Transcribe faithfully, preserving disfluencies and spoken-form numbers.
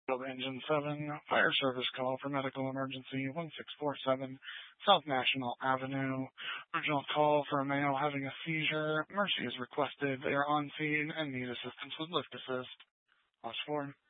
Engine seven, fire service call for medical emergency one six four seven, South National Avenue. Original call for a male having a seizure. Mercy is requested. They are on scene and need assistance with lift assist. Watch for